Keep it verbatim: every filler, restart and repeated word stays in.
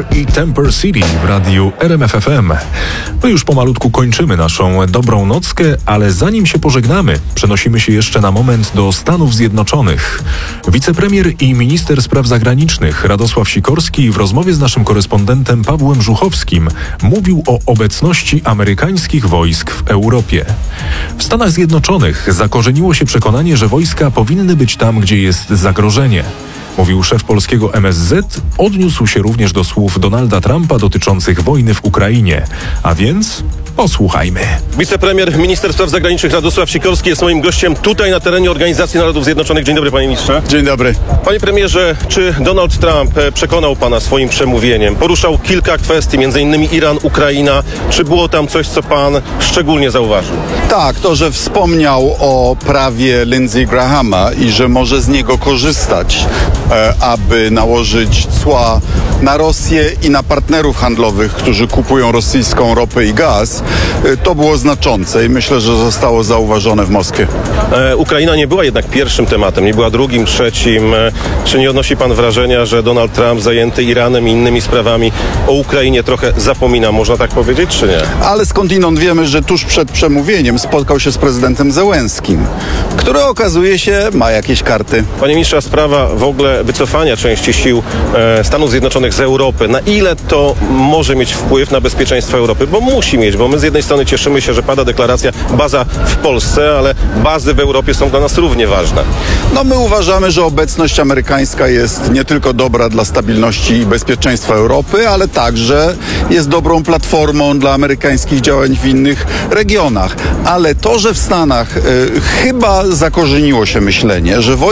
Premier i Temper City w radiu R M F F M. My już pomalutku kończymy naszą dobrą nockę, ale zanim się pożegnamy, przenosimy się jeszcze na moment do Stanów Zjednoczonych. Wicepremier i minister spraw zagranicznych Radosław Sikorski w rozmowie z naszym korespondentem Pawłem Żuchowskim mówił o obecności amerykańskich wojsk w Europie. W Stanach Zjednoczonych zakorzeniło się przekonanie, że wojska powinny być tam, gdzie jest zagrożenie. Mówił szef polskiego M S Z, odniósł się również do słów Donalda Trumpa dotyczących wojny w Ukrainie. A więc posłuchajmy. Wicepremier, minister spraw zagranicznych Radosław Sikorski jest moim gościem tutaj na terenie Organizacji Narodów Zjednoczonych. Dzień dobry, panie ministrze. Dzień dobry. Panie premierze, czy Donald Trump przekonał pana swoim przemówieniem? Poruszał kilka kwestii, między innymi Iran, Ukraina. Czy było tam coś, co pan szczególnie zauważył? Tak, to, że wspomniał o prawie Lindsey Grahama i że może z niego korzystać, e, aby nałożyć cła na Rosję i na partnerów handlowych, którzy kupują rosyjską ropę i gaz, e, to było znaczące i myślę, że zostało zauważone w Moskwie. E, Ukraina nie była jednak pierwszym tematem, nie była drugim, trzecim. E, czy nie odnosi pan wrażenia, że Donald Trump zajęty Iranem i innymi sprawami o Ukrainie trochę zapomina, można tak powiedzieć, czy nie? Ale skądinąd wiemy, że tuż przed przemówieniem spotkał się z prezydentem Zełenskim, który okazuje się ma jakieś karty. Panie ministrze, a sprawa w ogóle wycofania części sił e, Stanów Zjednoczonych z Europy, na ile to może mieć wpływ na bezpieczeństwo Europy? Bo musi mieć, bo my z jednej strony cieszymy się, że pada deklaracja baza w Polsce, ale bazy w Europie są dla nas równie ważne. No my uważamy, że obecność amerykańska jest nie tylko dobra dla stabilności i bezpieczeństwa Europy, ale także jest dobrą platformą dla amerykańskich działań w innych regionach. Ale to, że w Stanach y, chyba zakorzeniło się myślenie, że